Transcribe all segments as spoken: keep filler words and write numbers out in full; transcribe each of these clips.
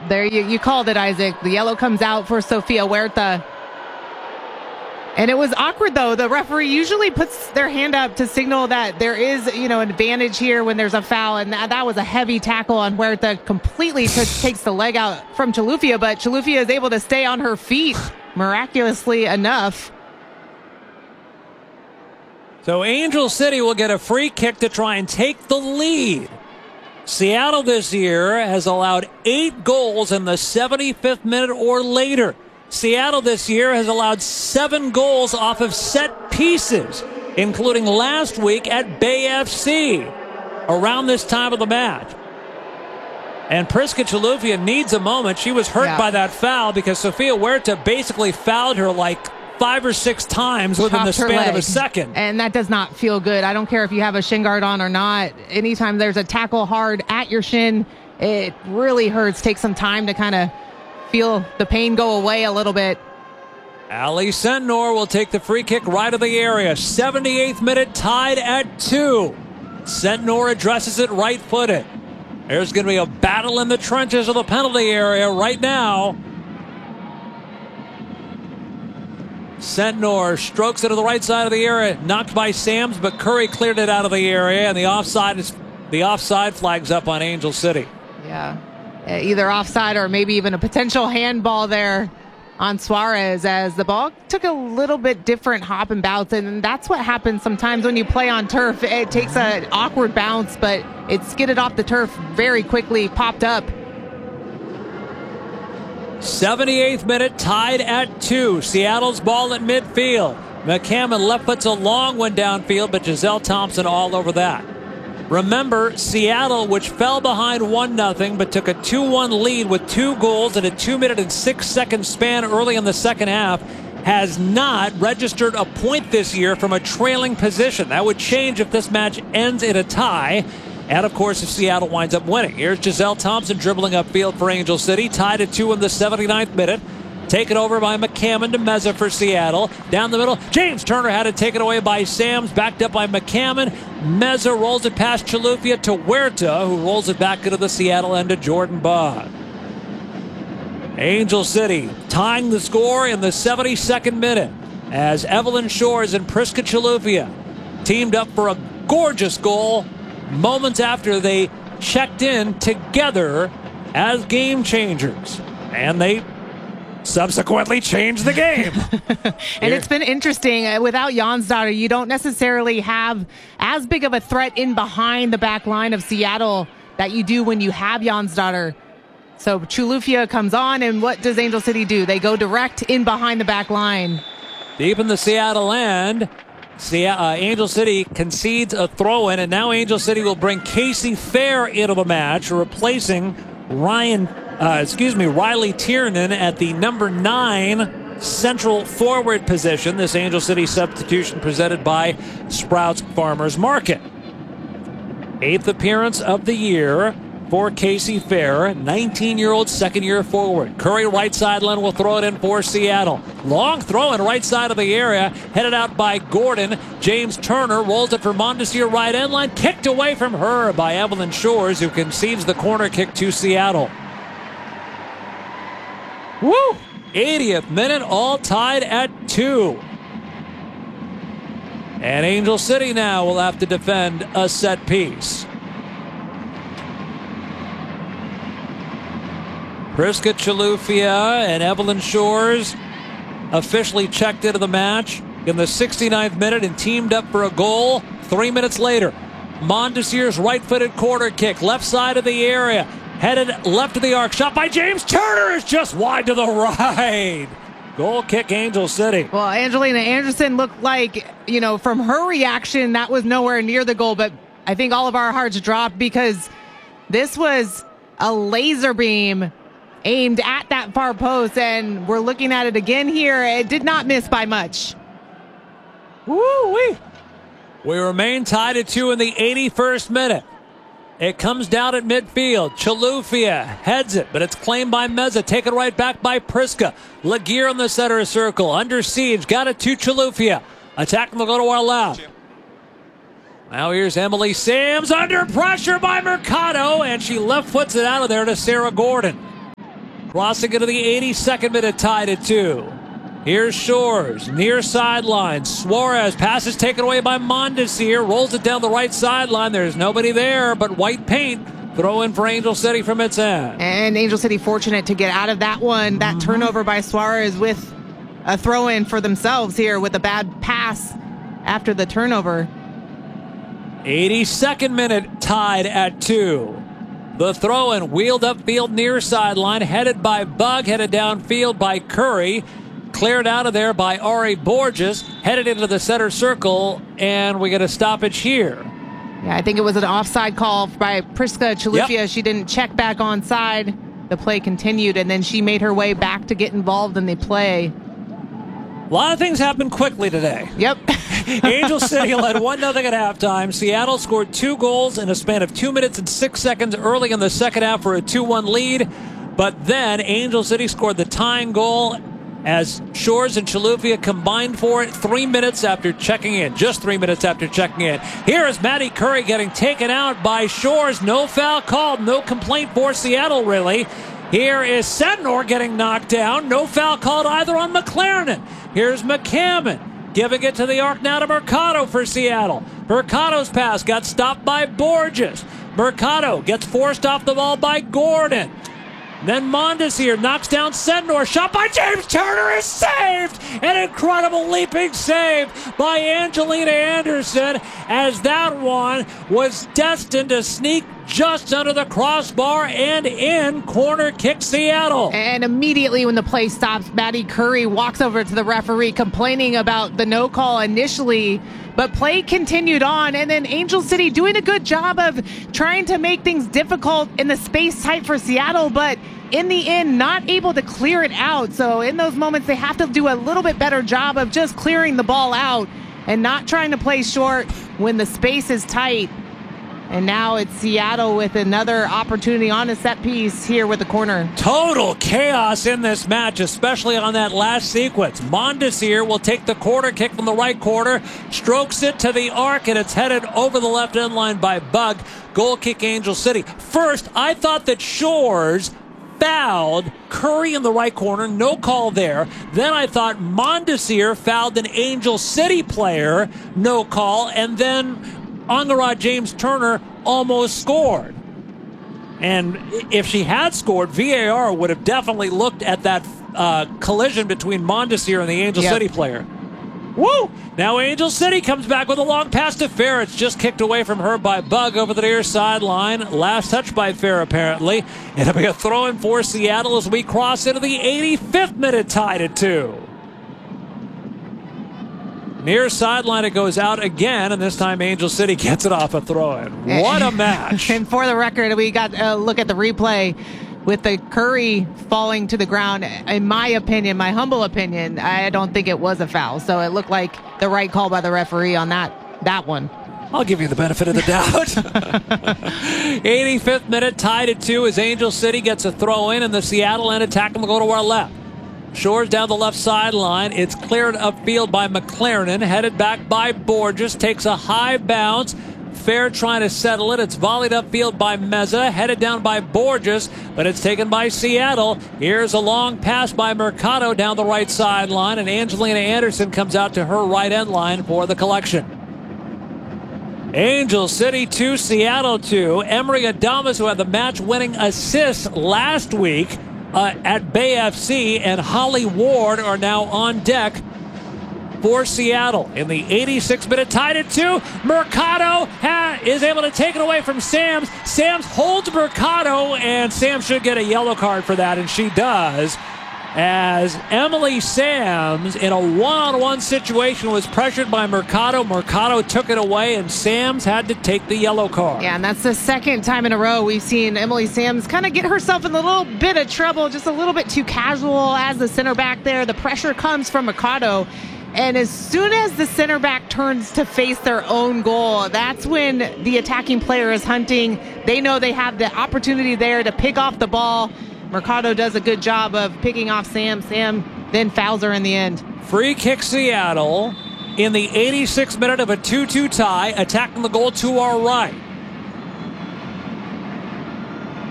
there you, you called it, Isaac. The yellow comes out for Sofia Huerta. And it was awkward, though. The referee usually puts their hand up to signal that there is, you know, an advantage here when there's a foul. And that, that was a heavy tackle on Huerta. Completely t- takes the leg out from Chilufya, but Chilufya is able to stay on her feet, miraculously enough. So Angel City will get a free kick to try and take the lead. Seattle this year has allowed eight goals in the seventy-fifth minute or later. Seattle this year has allowed seven goals off of set pieces, including last week at Bay F C, around this time of the match. And Priska Chilufya needs a moment. She was hurt yeah. by that foul because Sofia Huerta basically fouled her like five or six times within the span of a second. And that does not feel good. I don't care if you have a shin guard on or not. Anytime there's a tackle hard at your shin, it really hurts. Take some time to kind of feel the pain go away a little bit. Ali Sentnor will take the free kick right of the area. seventy-eighth minute, tied at two. Sentnor addresses it right-footed. There's going to be a battle in the trenches of the penalty area right now. Sentnor strokes it to the right side of the area, knocked by Sams, but Curry cleared it out of the area, and the offside is the offside flags up on Angel City. Yeah, either offside or maybe even a potential handball there on Suarez, as the ball took a little bit different hop and bounce, and that's what happens sometimes when you play on turf. It takes an awkward bounce, but it skidded off the turf very quickly, popped up. seventy-eighth minute, tied at two. Seattle's ball at midfield. McCammon left puts a long one downfield, but Giselle Thompson all over that. Remember, Seattle, which fell behind one nothing, but took a two one lead with two goals in a two minute and six second span early in the second half, has not registered a point this year from a trailing position. That would change if this match ends in a tie. And, of course, if Seattle winds up winning. Here's Giselle Thompson dribbling upfield for Angel City. Tied at two in the seventy-ninth minute. Taken over by McCammon to Meza for Seattle. Down the middle, James Turner had it taken away by Sams. Backed up by McCammon. Meza rolls it past Chilufya to Huerta, who rolls it back into the Seattle end to Jordan Bond. Angel City tying the score in the seventy-second minute as Evelyn Shores and Priska Chilufya teamed up for a gorgeous goal moments after they checked in together as game changers. And they subsequently changed the game. And it's been interesting. Uh, without Jonsdottir, you don't necessarily have as big of a threat in behind the back line of Seattle that you do when you have Jonsdottir. So Chilufya comes on, and what does Angel City do? They go direct in behind the back line. Deep in the Seattle end, See, uh, Angel City concedes a throw-in, and now Angel City will bring Casey Fair into the match, replacing Ryan, uh, excuse me, Riley Tiernan at the number nine central forward position. This Angel City substitution presented by Sprouts Farmers Market. Eighth appearance of the year for Casey Fair, nineteen-year-old second-year forward. Curry right sideline will throw it in for Seattle. Long throw in right side of the area, headed out by Gordon. James Turner rolls it for Mondesir right end line, kicked away from her by Evelyn Shores, who concedes the corner kick to Seattle. Woo! eightieth minute, all tied at two. And Angel City now will have to defend a set piece. Priska Chilufya and Evelyn Shores officially checked into the match in the sixty-ninth minute and teamed up for a goal. Three minutes later, Mondesir's right-footed corner kick, left side of the area, headed left of the arc, shot by James Turner is just wide to the right. Goal kick, Angel City. Well, Angelina Anderson looked like, you know, from her reaction, that was nowhere near the goal, but I think all of our hearts dropped because this was a laser beam aimed at that far post, and we're looking at it again here. It did not miss by much. Woo-wee. We remain tied at two in the eighty-first minute. It comes down at midfield. Chilufya heads it, but it's claimed by Meza. Taken right back by Priska. Laguerre in the center circle. Under siege. Got it to Chilufya. Attacking the go to our left. Now here's Emily Sams under pressure by Mercado, and she left foots it out of there to Sarah Gordon. Crossing into the eighty-second minute, tied at two. Here's Shores, near sideline. Suarez, passes taken away by Mondesir, rolls it down the right sideline. There's nobody there but white paint. Throw in for Angel City from its end. And Angel City fortunate to get out of that one. That mm-hmm. turnover by Suarez with a throw-in for themselves here with a bad pass after the turnover. eighty-second minute, tied at two. The throw-in wheeled upfield near sideline, headed by Bug, headed downfield by Curry. Cleared out of there by Ari Borges, headed into the center circle, and we get a stoppage here. Yeah, I think it was an offside call by Priska Chalufia. Yep. She didn't check back onside. The play continued, and then she made her way back to get involved in the play. A lot of things happened quickly today. Yep. Angel City led one nothing at halftime. Seattle scored two goals in a span of two minutes and six seconds early in the second half for a two one lead. But then Angel City scored the tying goal as Shores and Chalufia combined for it three minutes after checking in. Just three minutes after checking in. Here is Maddie Curry getting taken out by Shores. No foul called. No complaint for Seattle, really. Here is Sednor getting knocked down. No foul called either on McLaren. Here's McCammon giving it to the arc now to Mercado for Seattle. Mercado's pass got stopped by Borges. Mercado gets forced off the ball by Gordon. Then Mondesir knocks down Sednor. Shot by James Turner is saved. An incredible leaping save by Angelina Anderson, as that one was destined to sneak just under the crossbar and in. Corner kick Seattle. And immediately when the play stops, Maddie Curry walks over to the referee complaining about the no call initially. But play continued on, and then Angel City doing a good job of trying to make things difficult in the space tight for Seattle, but in the end, not able to clear it out. So in those moments, they have to do a little bit better job of just clearing the ball out and not trying to play short when the space is tight. And now it's Seattle with another opportunity on a set piece here with the corner. Total chaos in this match, especially on that last sequence. Mondesir will take the corner kick from the right corner, strokes it to the arc, and it's headed over the left end line by Bug. Goal kick Angel City. First, I thought that Shores fouled Curry in the right corner, no call there. Then I thought Mondesir fouled an Angel City player, no call, and then Angarad James Turner almost scored. And if she had scored, V A R would have definitely looked at that uh, collision between Mondesir and the Angel yep. City player. Woo! Now Angel City comes back with a long pass to Fair. It's just kicked away from her by Bug over the near sideline. Last touch by Fair, apparently. It'll be a throw-in for Seattle as we cross into the eighty-fifth minute, tied at two. Near sideline, it goes out again, and this time Angel City gets it off a throw-in. What a match. And for the record, we got a look at the replay with the Curry falling to the ground. In my opinion, my humble opinion, I don't think it was a foul. So it looked like the right call by the referee on that, that one. I'll give you the benefit of the doubt. eighty-fifth minute, tied at two as Angel City gets a throw-in, and the Seattle end attack will go to our left. Shores down the left sideline. It's cleared upfield by McLaren. Headed back by Borges. Takes a high bounce. Fair trying to settle it. It's volleyed upfield by Meza. Headed down by Borges, but it's taken by Seattle. Here's a long pass by Mercado down the right sideline, and Angelina Anderson comes out to her right end line for the collection. Angel City two, Seattle two. Emery Adamas, who had the match-winning assist last week Uh, at Bay F C, and Holly Ward are now on deck for Seattle. In the eighty-sixth minute, tied at two. Mercado ha- is able to take it away from Sams. Sams holds Mercado, and Sams should get a yellow card for that, and she does, as Emily Sams, in a one-on-one situation, was pressured by Mercado. Mercado took it away, and Sams had to take the yellow card. Yeah, and that's the second time in a row we've seen Emily Sams kind of get herself in a little bit of trouble, just a little bit too casual as the center back there. The pressure comes from Mercado, and as soon as the center back turns to face their own goal, that's when the attacking player is hunting. They know they have the opportunity there to pick off the ball. Mercado does a good job of picking off Sam. Sam then fouls her in the end. Free kick Seattle in the eighty-sixth minute of a two two tie, attacking the goal to our right.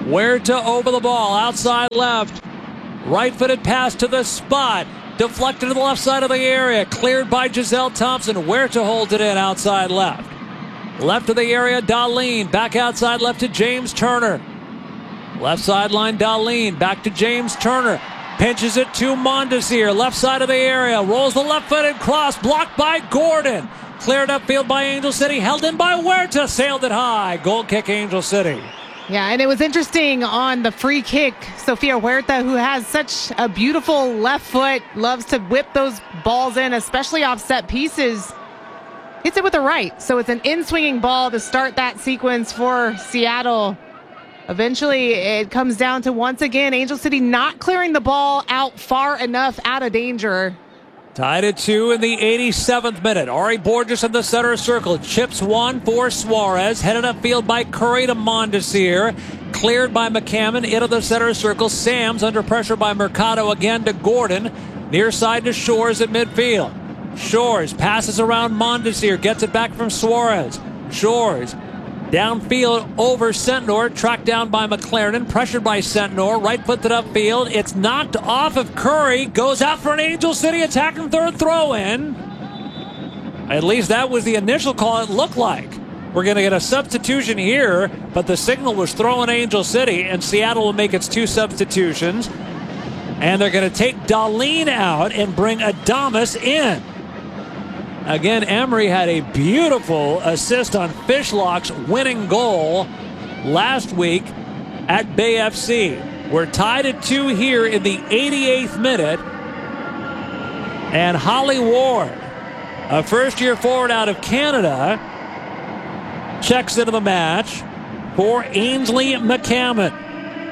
Huerta over the ball, outside left. Right-footed pass to the spot. Deflected to the left side of the area. Cleared by Giselle Thompson. Huerta holds it in outside left. Left of the area, Dahlin. Back outside left to James Turner. Left sideline, Dahlin. Back to James Turner. Pinches it to Mondesir. Left side of the area. Rolls the left-footed cross. Blocked by Gordon. Cleared upfield by Angel City. Held in by Huerta. Sailed it high. Goal kick, Angel City. Yeah, and it was interesting on the free kick, Sofia Huerta, who has such a beautiful left foot, loves to whip those balls in, especially off set pieces, hits it with the right. So it's an in-swinging ball to start that sequence for Seattle. Eventually, it comes down to, once again, Angel City not clearing the ball out far enough out of danger. Tied at two in the eighty-seventh minute. Ari Borges in the center circle. Chips one for Suarez. Headed upfield by Curry to Mondesir. Cleared by McCammon into the center circle. Sams under pressure by Mercado again to Gordon. Near side to Shores at midfield. Shores passes around Mondesir. Gets it back from Suarez. Shores downfield over Sentnor. Tracked down by McLaren. Pressured by Sentnor. Right footed upfield. It's knocked off of Curry. Goes out for an Angel City attacking third throw in. At least that was the initial call it looked like. We're going to get a substitution here, but the signal was throwing Angel City, and Seattle will make its two substitutions. And they're going to take Dahlin out and bring Adames in. Again, Emery had a beautiful assist on Fishlock's winning goal last week at Bay F C. We're tied at two here in the eighty-eighth minute. And Holly Ward, a first-year forward out of Canada, checks into the match for Ainsley McCammon.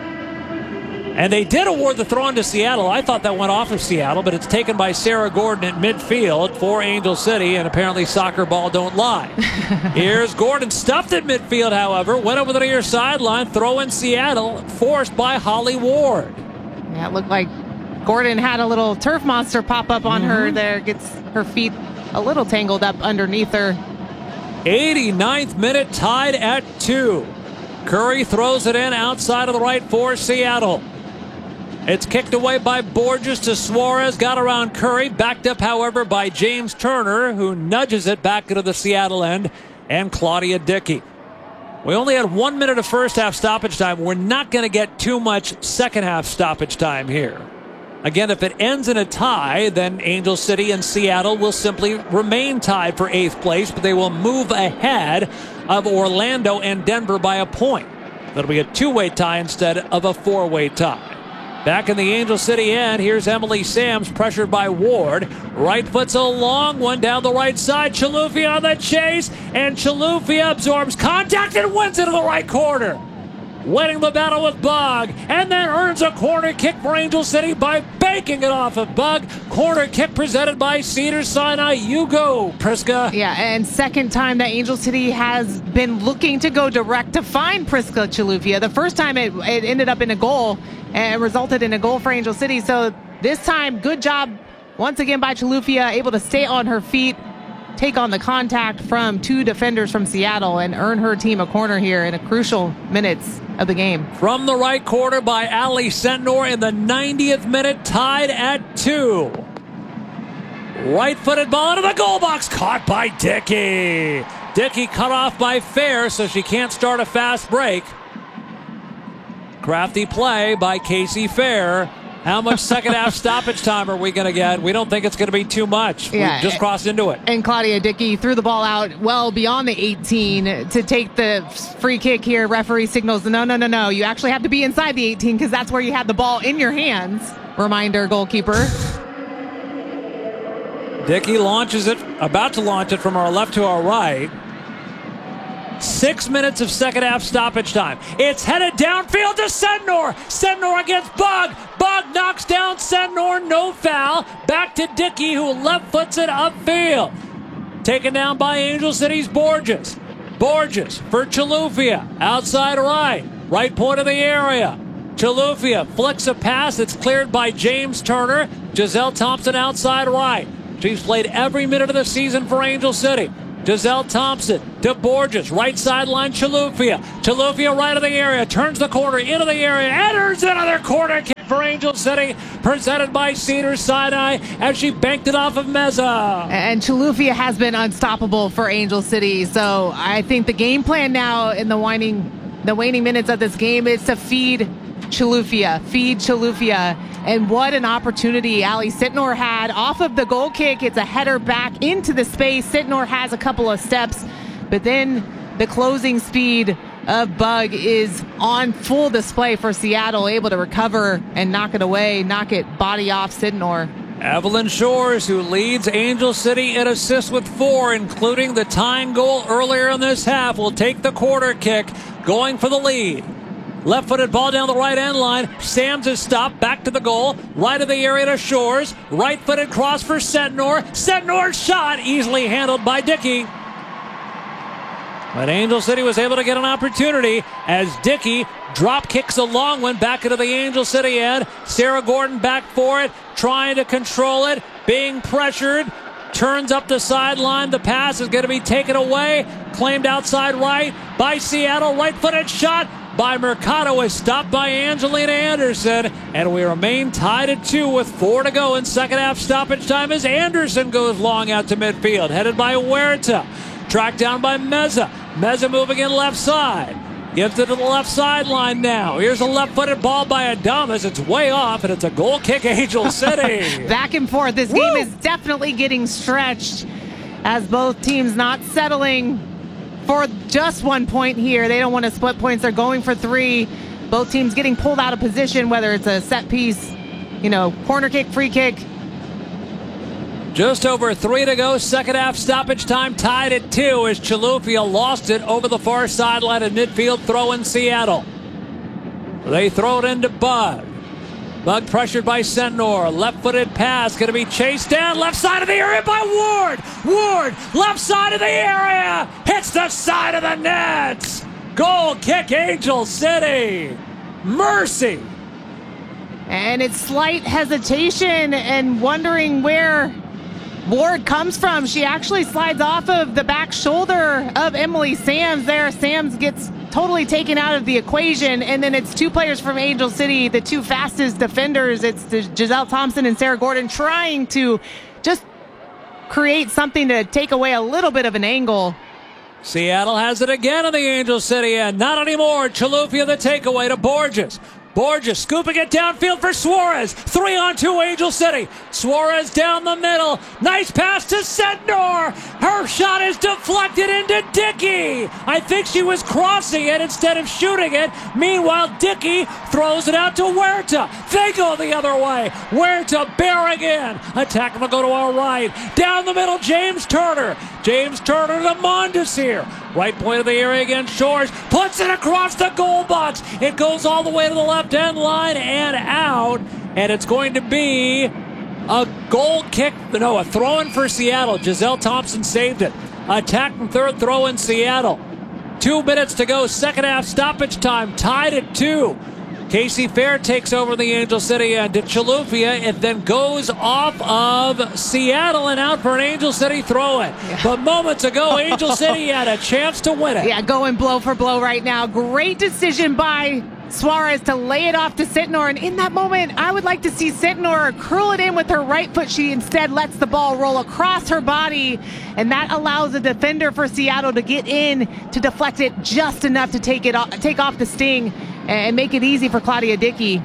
And they did award the throw-in to Seattle. I thought that went off of Seattle, but it's taken by Sarah Gordon at midfield for Angel City, and apparently soccer ball don't lie. Here's Gordon, stuffed at midfield, however, went over the near sideline, throw in Seattle, forced by Holly Ward. Yeah, it looked like Gordon had a little turf monster pop up on mm-hmm. her there, gets her feet a little tangled up underneath her. eighty-ninth minute, tied at two. Curry throws it in outside of the right for Seattle. It's kicked away by Borges to Suarez. Got around Curry. Backed up, however, by James Turner, who nudges it back into the Seattle end, and Claudia Dickey. We only had one minute of first half stoppage time. We're not going to get too much second half stoppage time here. Again, if it ends in a tie, then Angel City and Seattle will simply remain tied for eighth place, but they will move ahead of Orlando and Denver by a point. That'll be a two-way tie instead of a four-way tie. Back in the Angel City end, here's Emily Sams, pressured by Ward. Right foot's a long one down the right side. Chilufya on the chase, and Chilufya absorbs contact and wins into the right corner. Winning the battle with Bug, and then earns a corner kick for Angel City by banking it off of Bug. Corner kick presented by Cedars-Sinai. You go, Priska. Yeah, and second time that Angel City has been looking to go direct to find Priska Chilufya. The first time it, it ended up in a goal and resulted in a goal for Angel City. So this time, good job once again by Chilufya, able to stay on her feet, take on the contact from two defenders from Seattle, and earn her team a corner here in a crucial minutes of the game. From the right corner by Ali Sentnor in the ninetieth minute, tied at two. Right-footed ball into the goal box, caught by Dickey. Dickey cut off by Fair, so she can't start a fast break. Crafty play by Casey Fair. How much second half stoppage time are we going to get? We don't think it's going to be too much. Yeah, we just crossed into it. And Claudia Dickey threw the ball out well beyond the eighteen to take the free kick here. Referee signals, no, no, no, no. You actually have to be inside the eighteen because that's where you had the ball in your hands. Reminder, goalkeeper. Dickey launches it, about to launch it from our left to our right. Six minutes of second half stoppage time. It's headed downfield to Sentnor. Sentnor against Bug. Bug knocks down Sentnor. No foul. Back to Dickey, who left foots it upfield. Taken down by Angel City's Borges. Borges for Chilufya. Outside right. Right point of the area. Chilufya flicks a pass. It's cleared by James Turner. Giselle Thompson outside right. She's played every minute of the season for Angel City. Giselle Thompson to Borges. Right sideline, Chilufya. Chilufya right of the area. Turns the corner into the area. Enters another corner kick for Angel City. Presented by Cedars-Sinai as she banked it off of Meza. And Chilufya has been unstoppable for Angel City. So I think the game plan now in the waning, the waning minutes of this game is to feed Chilufya. Feed Chilufya. And what an opportunity Ali Sitnor had off of the goal kick. It's a header back into the space. Sitnor has a couple of steps, but then the closing speed of Bug is on full display for Seattle, able to recover and knock it away, knock it body off Sitnor. Evelyn Shores, who leads Angel City in assists with four, including the tying goal earlier in this half, will take the corner kick, going for the lead. Left-footed ball down the right end line. Sams is stopped. Back to the goal. Right of the area to Shores. Right-footed cross for Sentnor. Sentnor's shot easily handled by Dickey. But Angel City was able to get an opportunity as Dickey drop kicks a long one back into the Angel City end. Sarah Gordon back for it, trying to control it, being pressured. Turns up the sideline. The pass is going to be taken away. Claimed outside right by Seattle. Right-footed shot by Mercado is stopped by Angelina Anderson, and we remain tied at two with four to go in second half stoppage time as Anderson goes long out to midfield, headed by Huerta, tracked down by Meza. Meza moving in left side, gives it to the left sideline now. Here's a left-footed ball by Adamas. It's way off, and it's a goal kick, Angel City. Back and forth. This Woo! game is definitely getting stretched as both teams not settling for just one point here. They don't want to split points. They're going for three. Both teams getting pulled out of position, whether it's a set piece, you know, corner kick, free kick. Just over three to go. Second half stoppage time tied at two as Chilufya lost it over the far sideline at midfield. Throw in Seattle. They throw it into Bug. Bug pressured by Sentnor. Left-footed pass going to be chased down. Left side of the area by Ward. Ward, left side of the area. Hits the side of the net. Goal kick, Angel City. Mercy. And it's slight hesitation and wondering where Ward comes from. She actually slides off of the back shoulder of Emily Sams there. Sams gets totally taken out of the equation, and then it's two players from Angel City, the two fastest defenders. It's the Giselle Thompson and Sarah Gordon trying to just create something to take away a little bit of an angle. Seattle has it again in the Angel City end. Not anymore. Chilufya the takeaway to Borges. Borges scooping it downfield for Suarez. Three on two, Angel City. Suarez down the middle. Nice pass to Sentnor. Her shot is deflected into Dickey. I think she was crossing it instead of shooting it. Meanwhile, Dickey throws it out to Huerta. They go the other way. Huerta bearing in. Attack will go to our right. Down the middle, James Turner. James Turner to Mondesir. Right point of the area against Shores. Puts it across the goal box. It goes all the way to the left end line and out. And it's going to be a goal kick. No, a throw in for Seattle. Giselle Thompson saved it. Attack from third, throw in Seattle. Two minutes to go. Second half stoppage time. Tied at two. Casey Fair takes over the Angel City end to Chilufya. It then goes off of Seattle and out for an Angel City throw-in. Yeah. But moments ago, Angel City had a chance to win it. Yeah, going blow for blow right now. Great decision by Suarez to lay it off to Sentnor. And in that moment, I would like to see Sentnor curl it in with her right foot. She instead lets the ball roll across her body. And that allows the defender for Seattle to get in to deflect it just enough to take it off, take off the sting and make it easy for Claudia Dickey.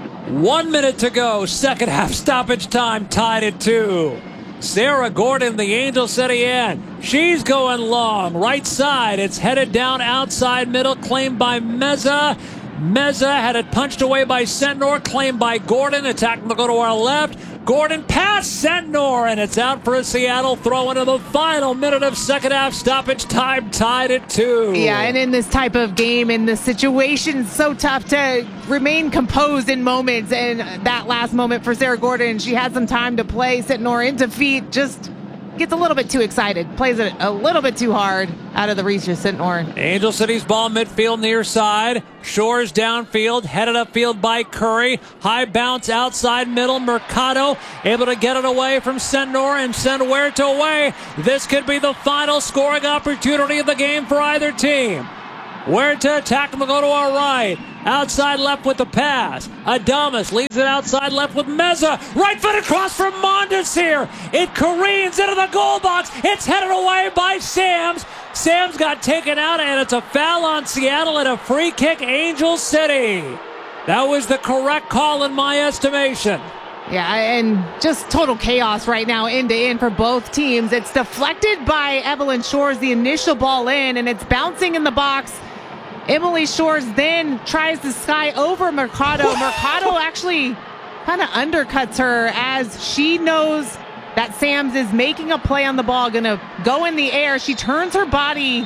One minute to go. Second half stoppage time tied at two. Sarah Gordon, the Angel City end. She's going long. Right side. It's headed down outside middle. Claimed by Meza. Meza had it punched away by Sentnor. Claimed by Gordon. Attack will go to our left. Gordon past Sentnor, and it's out for a Seattle throw into the final minute of second half stoppage time, tied at two. Yeah, and in this type of game, in this situation, it's so tough to remain composed in moments. And that last moment for Sarah Gordon, she had some time to play Sentnor into feet, just gets a little bit too excited, plays it a little bit too hard out of the reach of Sintnor. Angel City's ball midfield near side. Shores downfield, headed upfield by Curry. High bounce outside middle. Mercado able to get it away from Sentnor and send Huerta away. This could be the final scoring opportunity of the game for either team. Huerta attack will go to our right. Outside left with the pass. Adames leaves it outside left with Meza. Right foot across from Mondes here. It careens into the goal box. It's headed away by Sams. Sams got taken out, and it's a foul on Seattle and a free kick, Angel City. That was the correct call in my estimation. Yeah, and just total chaos right now, end to end for both teams. It's deflected by Evelyn Shores, the initial ball in, and it's bouncing in the box. Emily Shores then tries to sky over Mercado. Mercado actually kind of undercuts her as she knows that Sams is making a play on the ball, going to go in the air. She turns her body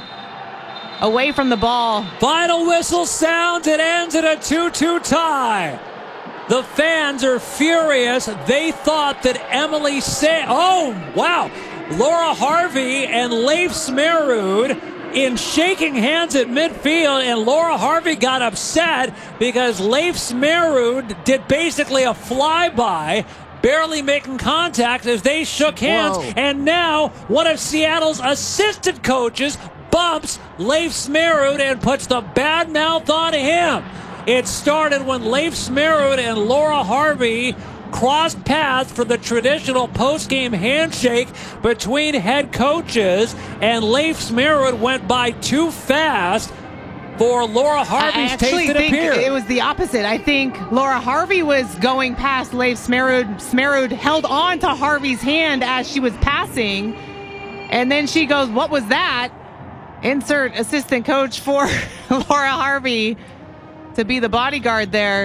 away from the ball. Final whistle sounds. It ends in a two two tie. The fans are furious. They thought that Emily Sam... Oh, wow. Laura Harvey and Leif Smerud in shaking hands at midfield, and Laura Harvey got upset because Leif Smerud did basically a flyby, barely making contact as they shook hands. Whoa. And now one of Seattle's assistant coaches bumps Leif Smerud and puts the bad mouth on him. It started when Leif Smerud and Laura Harvey crossed paths for the traditional post-game handshake between head coaches, and Leif Smerud went by too fast for Laura Harvey's I actually taste it think appeared. it was the opposite. I think Laura Harvey was going past Leif Smerud. Smerud held on to Harvey's hand as she was passing, and then she goes, "What was that?" Insert assistant coach for Laura Harvey to be the bodyguard there.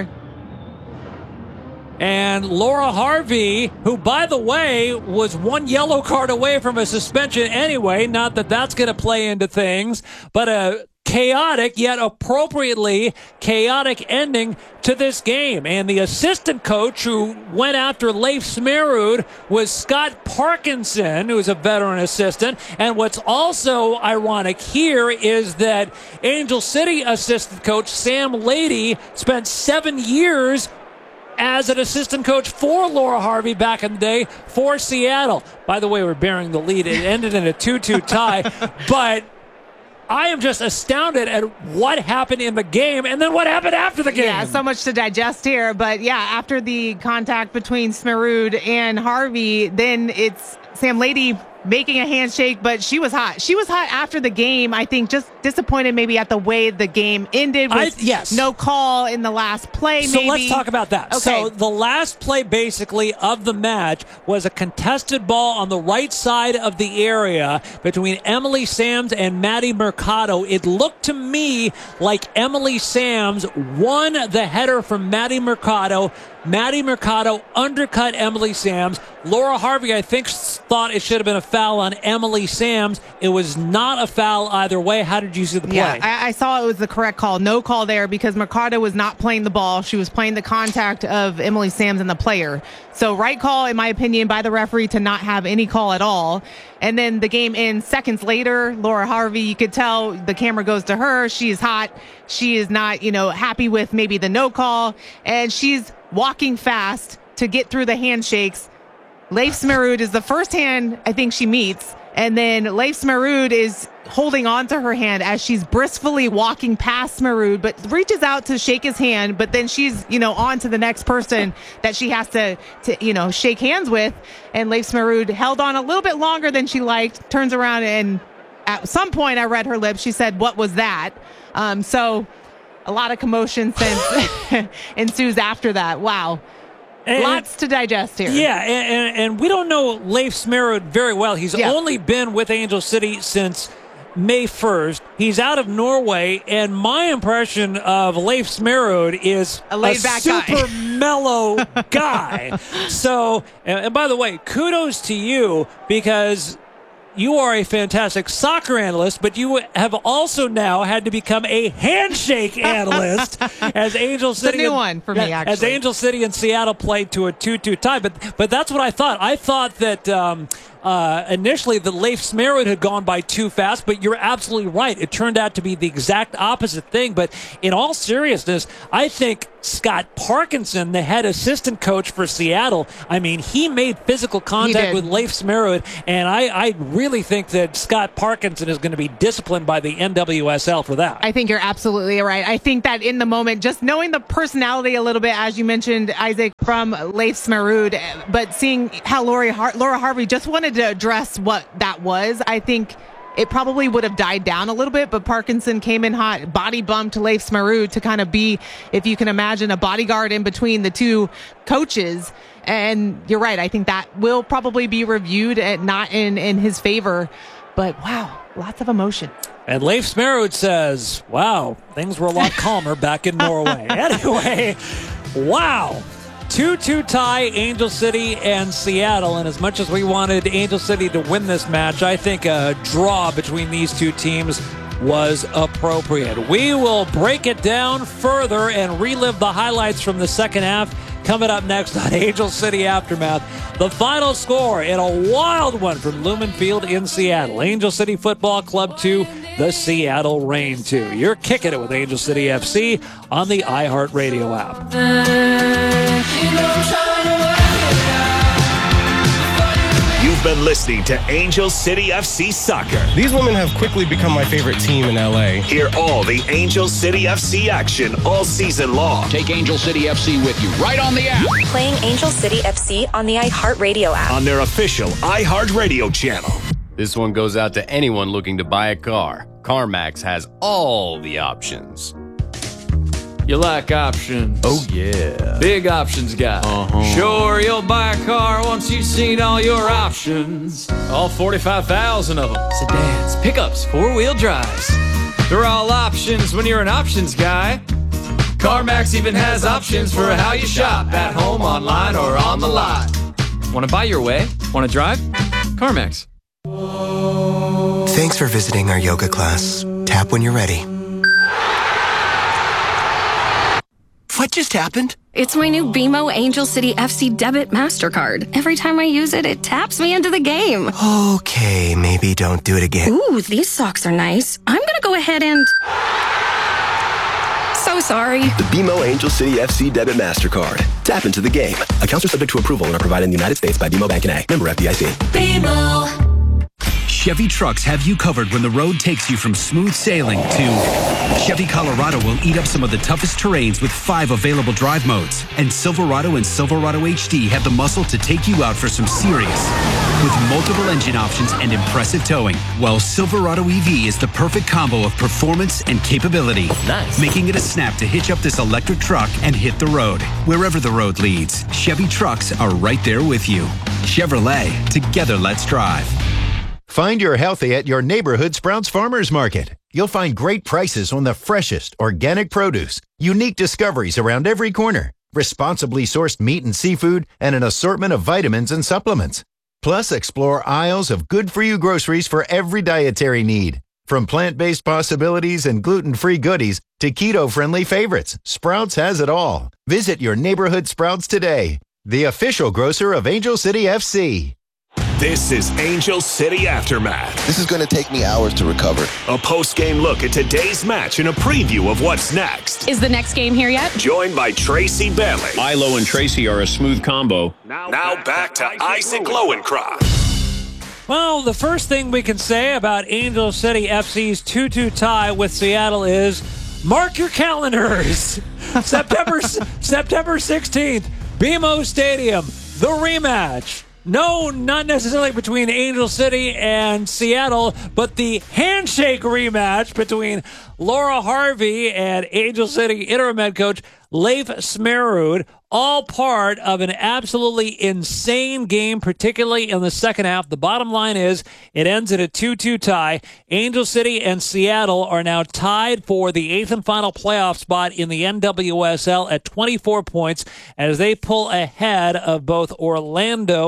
And Laura Harvey, who, by the way, was one yellow card away from a suspension anyway, not that that's going to play into things, but a chaotic, yet appropriately chaotic ending to this game. And the assistant coach who went after Leif Smerud was Scott Parkinson, who's a veteran assistant. And what's also ironic here is that Angel City assistant coach Sam Lady spent seven years as an assistant coach for Laura Harvey back in the day for Seattle. By the way, we're bearing the lead. It ended in a two two tie, but I am just astounded at what happened in the game and then what happened after the game. Yeah, so much to digest here. But yeah, after the contact between Smerud and Harvey, then it's Sam Lady making a handshake, but she was hot. She was hot after the game. I think just disappointed maybe at the way the game ended with I, yes. no call in the last play. So maybe. let's talk about that. Okay. So the last play basically of the match was a contested ball on the right side of the area between Emily Sams and Maddie Mercado. It looked to me like Emily Sams won the header from Maddie Mercado. Maddie Mercado undercut Emily Sams. Laura Harvey, I think, thought it should have been a foul on Emily Sams. It was not a foul either way. How did you see the play? Yeah, I, I saw it was the correct call. No call there because Mercado was not playing the ball. She was playing the contact of Emily Sams and the player. So right call, in my opinion, by the referee to not have any call at all. And then the game ends seconds later. Laura Harvey, you could tell the camera goes to her. She is hot. She is not, you know, happy with maybe the no call. And she's walking fast to get through the handshakes. Leif Smerud is the first hand I think she meets. And then Leif Smerud is holding on to her hand as she's briskly walking past Smerud, but reaches out to shake his hand. But then she's, you know, on to the next person that she has to, to, you know, shake hands with. And Leif Smerud held on a little bit longer than she liked, turns around, and at some point I read her lips. She said, "What was that?" Um, so a lot of commotion since ensues after that. Wow. And lots to digest here. Yeah, and, and, and we don't know Leif Smerud very well. He's yeah. only been with Angel City since May first. He's out of Norway, and my impression of Leif Smerud is a, laid back super guy. mellow guy. So, and, and by the way, kudos to you because you are a fantastic soccer analyst, but you have also now had to become a handshake analyst as Angel City. It's a new and, one for me, actually. As Angel City and Seattle played to a two two tie. But but that's what I thought. I thought that um, uh, initially that Leif Smerud had gone by too fast, but you're absolutely right. It turned out to be the exact opposite thing. But in all seriousness, I think Scott Parkinson, the head assistant coach for Seattle, I mean, he made physical contact with Leif Smerud, and I, I really think that Scott Parkinson is going to be disciplined by the N W S L for that. I think you're absolutely right. I think that in the moment, just knowing the personality a little bit, as you mentioned, Isaac, from Leif Smerud, but seeing how Laura, Har- Laura Harvey just wanted to address what that was, I think it probably would have died down a little bit, but Parkinson came in hot, body bumped Leif Smerud to kind of be, if you can imagine, a bodyguard in between the two coaches. And you're right. I think that will probably be reviewed at not in, in his favor. But wow, lots of emotion. And Leif Smerud says, wow, things were a lot calmer back in Norway. Anyway, wow. two two tie, Angel City and Seattle. And as much as we wanted Angel City to win this match, I think a draw between these two teams was appropriate. We will break it down further and relive the highlights from the second half coming up next on Angel City Aftermath. The final score in a wild one from Lumen Field in Seattle. Angel City Football Club two, the Seattle Reign two. You're kicking it with Angel City F C on the iHeartRadio app. You've been listening to Angel City F C Soccer. These women have quickly become my favorite team in L A. Hear all the Angel City F C action all season long. Take Angel City F C with you right on the app. Playing Angel City F C on the iHeartRadio app. On their official iHeartRadio channel. This one goes out to anyone looking to buy a car. CarMax has all the options. You like options? Oh, yeah. Big options guy. Uh-huh. Sure, you'll buy a car once you've seen all your options. All forty-five thousand of them. Sedans, pickups, four-wheel drives. They're all options when you're an options guy. CarMax even has options for how you shop. At home, online, or on the lot. Want to buy your way? Want to drive? CarMax. Thanks for visiting our yoga class. Tap when you're ready. What just happened? It's my new B M O Angel City F C debit MasterCard. Every time I use it, it taps me into the game. Okay, maybe don't do it again. Ooh, these socks are nice. I'm gonna go ahead and... So sorry. The B M O Angel City F C debit MasterCard. Tap into the game. Accounts are subject to approval and are provided in the United States by B M O Bank N A. Member F D I C. B M O. Chevy trucks have you covered when the road takes you from smooth sailing to Chevy Colorado will eat up some of the toughest terrains with five available drive modes. And Silverado and Silverado H D have the muscle to take you out for some serious. With multiple engine options and impressive towing, while Silverado E V is the perfect combo of performance and capability. Nice. Making it a snap to hitch up this electric truck and hit the road. Wherever the road leads, Chevy trucks are right there with you. Chevrolet, together let's drive. Find your healthy at your neighborhood Sprouts Farmers Market. You'll find great prices on the freshest organic produce, unique discoveries around every corner, responsibly sourced meat and seafood, and an assortment of vitamins and supplements. Plus, explore aisles of good-for-you groceries for every dietary need. From plant-based possibilities and gluten-free goodies to keto-friendly favorites, Sprouts has it all. Visit your neighborhood Sprouts today, the official grocer of Angel City F C. This is Angel City Aftermath. This is going to take me hours to recover. A post-game look at today's match and a preview of what's next. Is the next game here yet? Joined by Tracy Bailey. Ilo and Tracy are a smooth combo. Now, now back, back to, to Isaac Lowencroft. Well, the first thing we can say about Angel City F C's two two tie with Seattle is mark your calendars. September September sixteenth, B M O Stadium, the rematch. No, not necessarily between Angel City and Seattle, but the handshake rematch between Laura Harvey and Angel City interim head coach Leif Smerud, all part of an absolutely insane game, particularly in the second half. The bottom line is it ends in a two two tie. Angel City and Seattle are now tied for the eighth and final playoff spot in the N W S L at twenty-four points as they pull ahead of both Orlando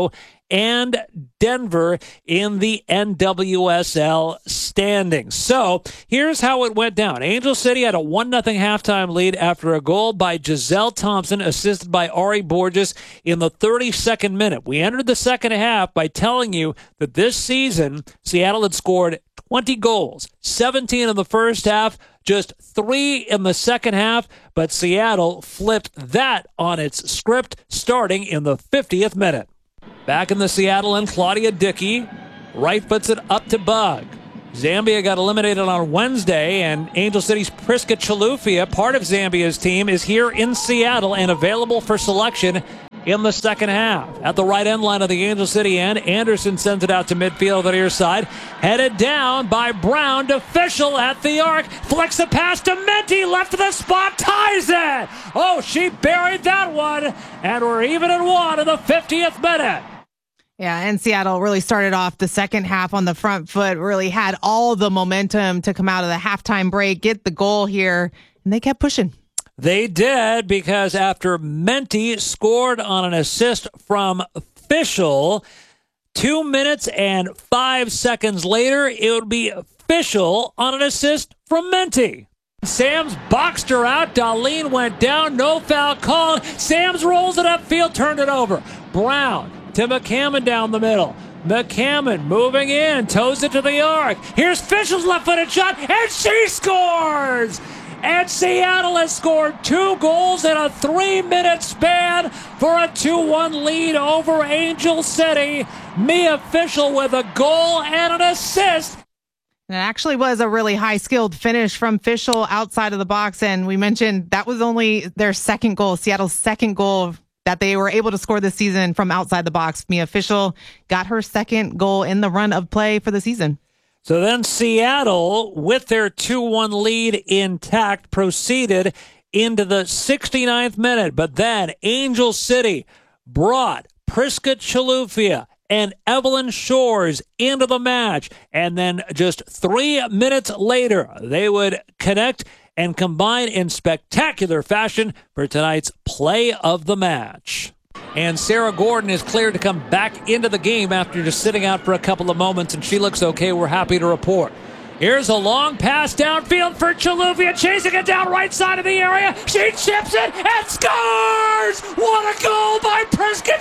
and Denver in the N W S L standings. So here's how it went down. Angel City had a one nothing halftime lead after a goal by Giselle Thompson, assisted by Ari Borges in the thirty-second minute. We entered the second half by telling you that this season, Seattle had scored twenty goals, seventeen in the first half, just three in the second half, but Seattle flipped that on its script starting in the fiftieth minute. Back in the Seattle end, Claudia Dickey right foots it up to Bug. Zambia got eliminated on Wednesday, and Angel City's Priska Chilufya, part of Zambia's team, is here in Seattle and available for selection in the second half. At the right end line of the Angel City end, Anderson sends it out to midfield on the near side. Headed down by Brown to Fischel at the arc. Flicks the pass to Menti, left of the spot, ties it! Oh, she buried that one, and we're even at one in the fiftieth minute. Yeah, and Seattle really started off the second half on the front foot, really had all the momentum to come out of the halftime break, get the goal here, and they kept pushing. They did, because after Menti scored on an assist from Fischel, two minutes and five seconds later, it would be Fischel on an assist from Menti. Sams boxed her out. Darlene went down. No foul call. Sams rolls it upfield, turned it over. Brown to McCammon down the middle. McCammon moving in, toes it to the arc. Here's Fischel's left-footed shot, and she scores! And Seattle has scored two goals in a three-minute span for a two one lead over Angel City. Mia Fischel with a goal and an assist. And it actually was a really high-skilled finish from Fischel outside of the box, and we mentioned that was only their second goal, Seattle's second goal that they were able to score this season from outside the box. Mia Fischel got her second goal in the run of play for the season. So then Seattle, with their two one lead intact, proceeded into the sixty-ninth minute. But then Angel City brought Priska Chilufya and Evelyn Shores into the match. And then just three minutes later, they would connect and combine in spectacular fashion for tonight's play of the match. And Sarah Gordon is cleared to come back into the game after just sitting out for a couple of moments, and she looks okay. We're happy to report. Here's a long pass downfield for Chilufya, chasing it down right side of the area. She chips it and scores! What a goal by Priska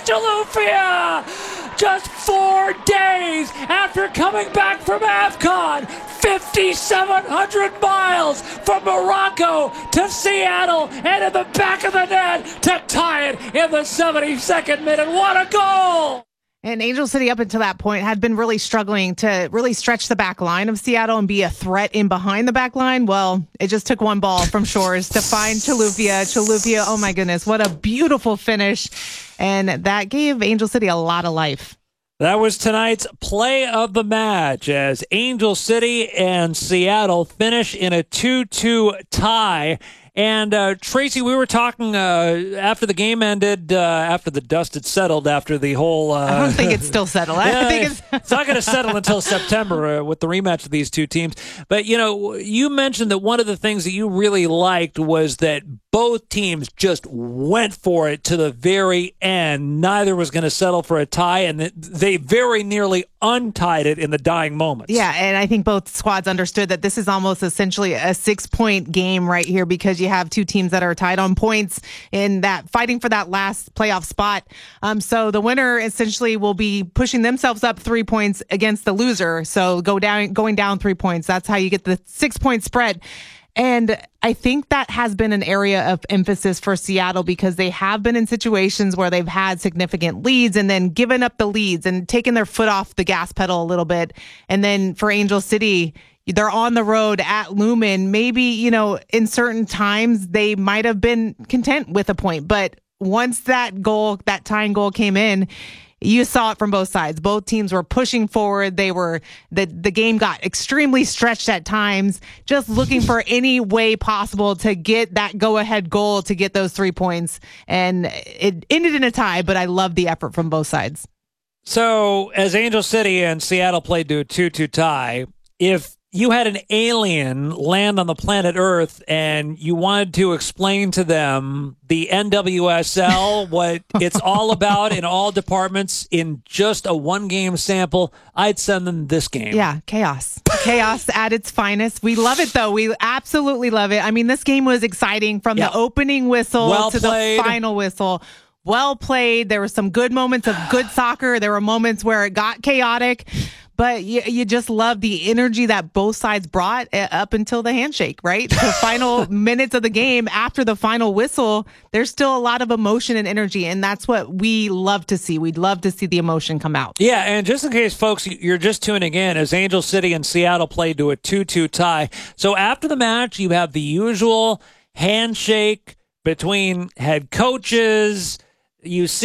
Chilufya! Just four days after coming back from AFCON, fifty-seven hundred miles from Morocco to Seattle and in the back of the net to tie it in the seventy-second minute. What a goal! And Angel City up until that point had been really struggling to really stretch the back line of Seattle and be a threat in behind the back line. Well, it just took one ball from Shores to find Chilufya. Chilufya, oh my goodness, what a beautiful finish. And that gave Angel City a lot of life. That was tonight's play of the match as Angel City and Seattle finish in a two two tie. And, uh, Tracy, we were talking uh, after the game ended, uh, after the dust had settled, after the whole... Uh, I don't think it's still settled. I yeah, think it's, it's not going to settle until September uh, with the rematch of these two teams. But, you know, you mentioned that one of the things that you really liked was that both teams just went for it to the very end. Neither was going to settle for a tie, and they very nearly untied it in the dying moments. Yeah, and I think both squads understood that this is almost essentially a six-point game right here because you have two teams that are tied on points in that fighting for that last playoff spot. Um, so the winner essentially will be pushing themselves up three points against the loser. So go down, going down three points. That's how you get the six-point spread. And I think that has been an area of emphasis for Seattle because they have been in situations where they've had significant leads and then given up the leads and taken their foot off the gas pedal a little bit. And then for Angel City, they're on the road at Lumen. Maybe, you know, in certain times they might have been content with a point. But once that goal, that tying goal came in, you saw it from both sides. Both teams were pushing forward. They were, the, the game got extremely stretched at times, just looking for any way possible to get that go-ahead goal to get those three points. And it ended in a tie, but I love the effort from both sides. So as Angel City and Seattle played to a two two tie, if you had an alien land on the planet Earth and you wanted to explain to them the N W S L, what it's all about in all departments in just a one-game sample, I'd send them this game. Yeah, chaos. Chaos at its finest. We love it, though. We absolutely love it. I mean, this game was exciting from Yeah. the opening whistle Well to played. the final whistle. Well played. There were some good moments of good soccer. There were moments where it got chaotic. But you, you just love the energy that both sides brought uh, up until the handshake, right? The final minutes of the game after the final whistle, there's still a lot of emotion and energy. And that's what we love to see. We'd love to see the emotion come out. Yeah, and just in case, folks, you're just tuning in, as Angel City and Seattle played to a two two tie. So after the match, you have the usual handshake between head coaches. You see